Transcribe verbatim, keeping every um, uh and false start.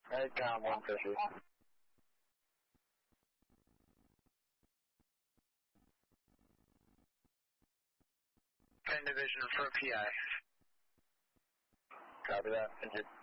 AirCom one fifty. ten Division for P I. Copy that.